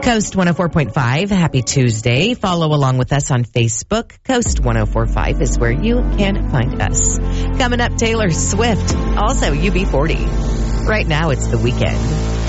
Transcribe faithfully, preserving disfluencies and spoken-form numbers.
Coast one oh four point five, happy Tuesday. Follow along with us on Facebook. Coast one oh four point five is where you can find us. Coming up, Taylor Swift, also U B forty. Right now, it's The Weekend.